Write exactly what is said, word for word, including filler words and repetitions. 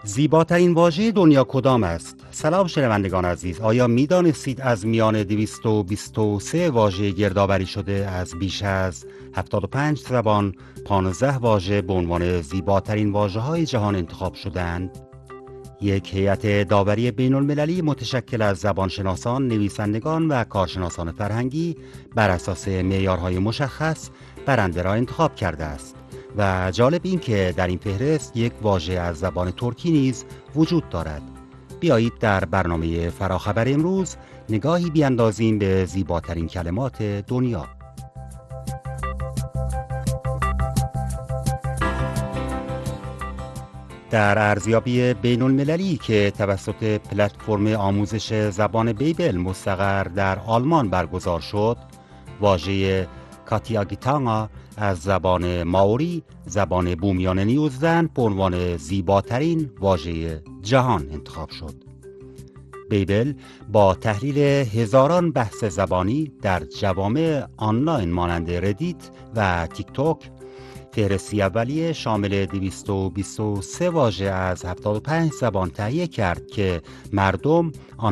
زیباترین واژه دنیا کدام است؟ سلام شنوندگان عزیز، آیا می دانستید از میان دویست و بیست و سه واژه گردآوری شده از بیش از هفتاد و پنج زبان پانزده واژه به عنوان زیباترین واژه‌های جهان انتخاب شدند؟ یک هیئت داوری بین المللی متشکل از زبانشناسان، نویسندگان و کارشناسان فرهنگی بر اساس معیارهای مشخص برنده را انتخاب کرده است. و جالب این که در این فهرست یک واژه از زبان ترکی نیز وجود دارد. بیایید در برنامه فراخبر امروز نگاهی بیاندازیم به زیباترین کلمات دنیا. در ارزیابی بین المللی که توسط پلتفرم آموزش زبان بیبل مستقر در آلمان برگزار شد، واژه کاتیاگیتانا از زبان ماوری، زبان بومیان نیوزلند، به عنوان زیباترین واژه جهان انتخاب شد. بیبل با تحلیل هزاران بحث زبانی در جوامع آنلاین مانند ردیت و تیک توک، فهرستی اولیه شامل دویست و بیست و سه واژه از هفتاد و پنج زبان تهیه کرد که مردم آن